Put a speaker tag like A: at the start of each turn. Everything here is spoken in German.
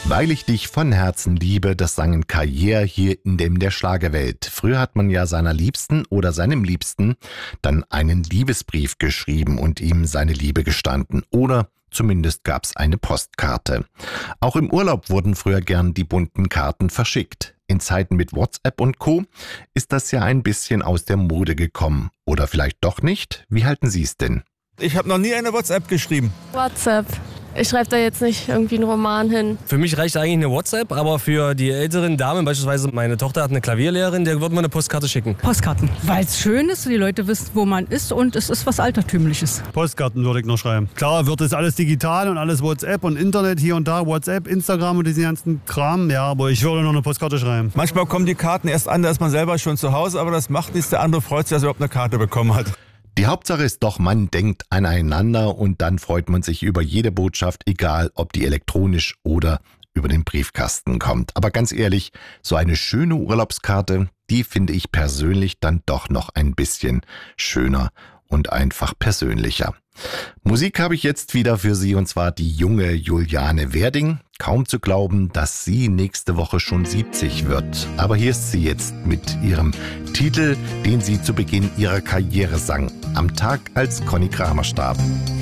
A: Weil ich dich von Herzen liebe, das sangen Karriere hier in der Schlagerwelt. Früher hat man ja seiner Liebsten oder seinem Liebsten dann einen Liebesbrief geschrieben und ihm seine Liebe gestanden. Oder zumindest gab's eine Postkarte. Auch im Urlaub wurden früher gern die bunten Karten verschickt. In Zeiten mit WhatsApp und Co. ist das ja ein bisschen aus der Mode gekommen. Oder vielleicht doch nicht? Wie halten Sie es denn?
B: Ich habe noch nie eine WhatsApp geschrieben.
C: WhatsApp. Ich schreibe da jetzt nicht irgendwie einen Roman hin.
D: Für mich reicht eigentlich eine WhatsApp, aber für die älteren Damen, beispielsweise meine Tochter hat eine Klavierlehrerin, der würde man eine Postkarte schicken.
E: Postkarten, weil es schön ist, die Leute wissen, wo man ist und es ist was Altertümliches.
F: Postkarten würde ich noch schreiben. Klar wird das alles digital und alles WhatsApp und Internet hier und da, WhatsApp, Instagram und diesen ganzen Kram, ja, aber ich würde noch eine Postkarte schreiben.
B: Manchmal kommen die Karten erst an, da ist man selber schon zu Hause, aber das macht nichts, der andere freut sich, dass er überhaupt eine Karte bekommen hat.
A: Die Hauptsache ist doch, man denkt aneinander und dann freut man sich über jede Botschaft, egal ob die elektronisch oder über den Briefkasten kommt. Aber ganz ehrlich, so eine schöne Urlaubskarte, die finde ich persönlich dann doch noch ein bisschen schöner und einfach persönlicher. Musik habe ich jetzt wieder für Sie, und zwar die junge Juliane Werding. Kaum zu glauben, dass sie nächste Woche schon 70 wird. Aber hier ist sie jetzt mit ihrem Titel, den sie zu Beginn ihrer Karriere sang. Am Tag, als Conny Kramer starb.